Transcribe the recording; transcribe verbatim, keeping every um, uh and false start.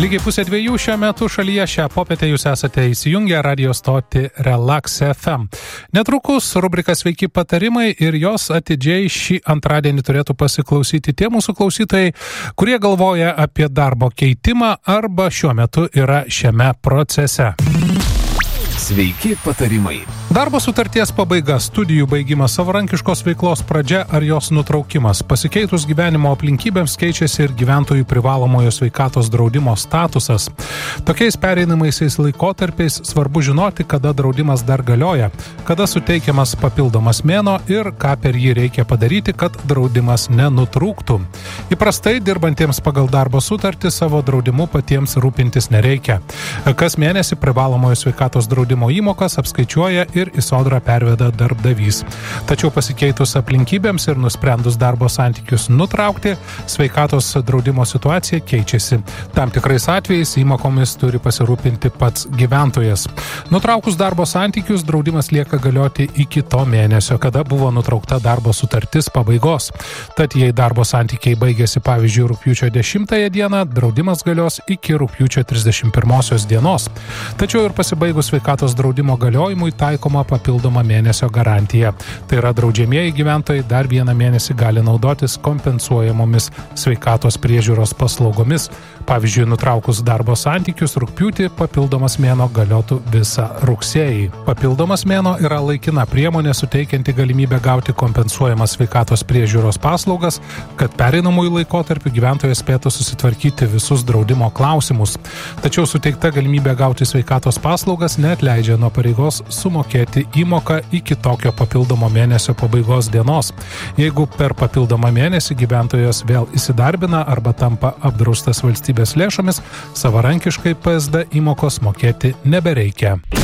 Lygiai pusė dviejų šiuo metu šalyje šią popietę jūs esate įsijungę radio stotį Relax F M. Netrukus rubrika Sveiki patarimai ir jos atidžiai šį antradienį turėtų pasiklausyti tie mūsų klausytojai, kurie galvoja apie darbo keitimą arba šiuo metu yra šiame procese. Sveiki patarimai. Darbo sutarties pabaiga, studijų baigimas, savarankiškos veiklos pradžia ar jos nutraukimas. Pasikeitus gyvenimo aplinkybėms keičiasi ir gyventojų privalomojo sveikatos draudimo statusas. Tokiais pereinamaisiais laikotarpiais svarbu žinoti, kada draudimas dar galioja, kada suteikiamas papildomas mėnuo ir ką per jį reikia padaryti, kad draudimas nenutrūktų. Įprastai dirbantiems pagal darbo sutartį savo draudimu patiems rūpintis nereikia. Kas mėnesį privalomojo sveikatos draudimo įmokas apskaičiuoja ir į sodrą perveda darbdavys. Tačiau pasikeitus aplinkybėms ir nusprendus darbo santykius nutraukti, sveikatos draudimo situacija keičiasi. Tam tikrais atvejais įmokomis turi pasirūpinti pats gyventojas. Nutraukus darbo santykius, draudimas lieka galioti iki to mėnesio, kada buvo nutraukta darbo sutartis pabaigos. Tad jei darbo santykiai baigėsi pavyzdžiui rugpjūčio dešimtąją dieną, draudimas galios iki rugpjūčio trisdešimt pirmosios dienos. Tačiau ir pasibaigus sveikatos draudimo galiojimui taikoma papildoma mėnesio garantija. Tai yra draudžiamieji gyventojai dar vieną mėnesį gali naudotis kompensuojamomis sveikatos priežiūros paslaugomis. Pavyzdžiui, nutraukus darbo santykius rugpjūtį, papildomas mėnuo galiotų visą rugsėjį. Papildomas mėnuo yra laikina priemonė suteikianti galimybę gauti kompensuojamas sveikatos priežiūros paslaugas, kad pereinamųjų laikotarpių gyventojas spėtų susitvarkyti visus draudimo klausimus. Tačiau suteikta galimybė gauti sveikatos paslaugas neatleidžia nuo pareigos sumokėti įmoką iki tokio papildomo mėnesio pabaigos dienos. Jeigu per papildomą mėnesį gyventojas vėl įsidarbina arba tampa apdraustas valstybės lėšomis, savarankiškai P S D įmokos mokėti nebereikia.